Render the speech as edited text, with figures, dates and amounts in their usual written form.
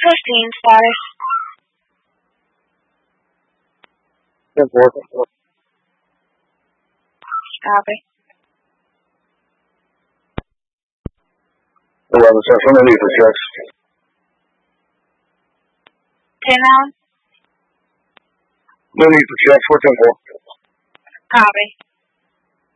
15 status. 10-4. Copy. 11 Central, no need for checks. 10 Allen. No need for checks, 4-10-4. Copy.